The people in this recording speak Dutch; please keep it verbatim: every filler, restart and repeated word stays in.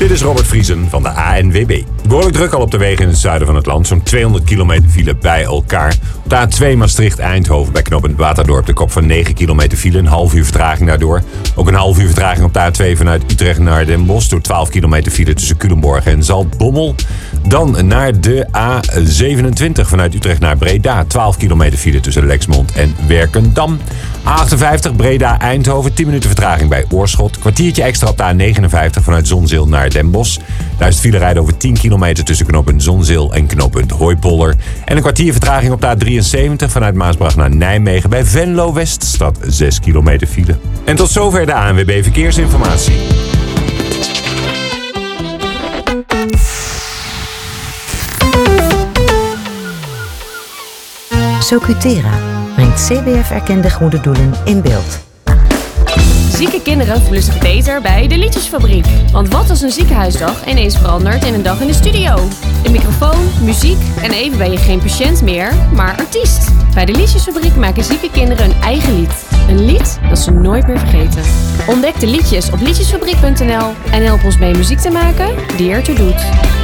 Dit is Robert Vriesen van de A N W B. Behoorlijk druk al op de wegen in het zuiden van het land. Zo'n tweehonderd kilometer file bij elkaar. Op de A twee Maastricht-Eindhoven bij knooppunt Waterdorp de kop van negen kilometer file. Een half uur vertraging daardoor. Ook een half uur vertraging op de A twee vanuit Utrecht naar Den Bosch. Door twaalf kilometer file tussen Culemborg en Zaltbommel. Dan naar de A zevenentwintig vanuit Utrecht naar Breda. twaalf kilometer file tussen Lexmond en Werkendam. A achtenvijftig Breda-Eindhoven. tien minuten vertraging bij Oorschot. Kwartiertje extra op de A negenenvijftig vanuit Zonzeel naar Den Bosch. Daar is het file rijden over tien kilometer tussen knooppunt Zonzeel en knooppunt Hooipolder. En een kwartier vertraging op de A drieënzeventig vanuit Maasbracht naar Nijmegen. Bij Venlo-West staat zes kilometer file. En tot zover de A N W B Verkeersinformatie. Socutera brengt C B F-erkende goede doelen in beeld. Zieke kinderen voelen zich beter bij de Liedjesfabriek. Want wat als een ziekenhuisdag ineens verandert in een dag in de studio? Een microfoon, muziek en even ben je geen patiënt meer, maar artiest. Bij de Liedjesfabriek maken zieke kinderen hun eigen lied. Een lied dat ze nooit meer vergeten. Ontdek de liedjes op liedjesfabriek punt n l en help ons mee muziek te maken die ertoe doet.